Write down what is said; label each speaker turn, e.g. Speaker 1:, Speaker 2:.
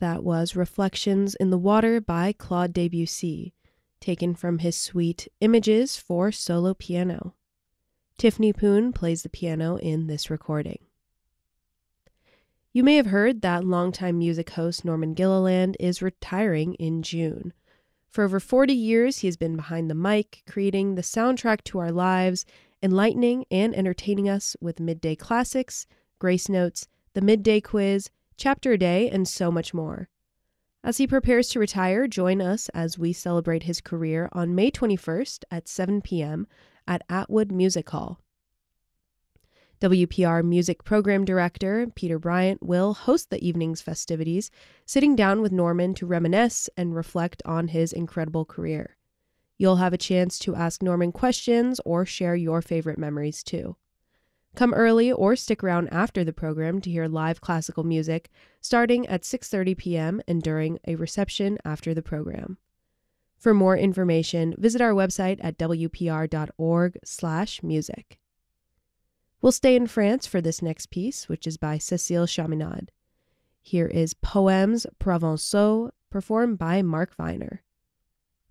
Speaker 1: That was Reflections in the Water by Claude Debussy, taken from his suite Images for Solo Piano. Tiffany Poon plays the piano in this recording. You may have heard that longtime music host Norman Gilliland is retiring in June. For over 40 years, he has been behind the mic, creating the soundtrack to our lives, enlightening and entertaining us with midday classics, grace notes, the midday quiz, chapter a day, and so much more. As he prepares to retire, join us as we celebrate his career on May 21st at 7 p.m. at Atwood Music Hall. WPR Music Program Director Peter Bryant will host the evening's festivities, sitting down with Norman to reminisce and reflect on his incredible career. You'll have a chance to ask Norman questions or share your favorite memories too. Come early or stick around after the program to hear live classical music starting at 6:30 p.m. and during a reception after the program. For more information, visit our website at wpr.org/music. We'll stay in France for this next piece, which is by Cécile Chaminade. Here is Poèmes Provençaux, performed by Mark Viner.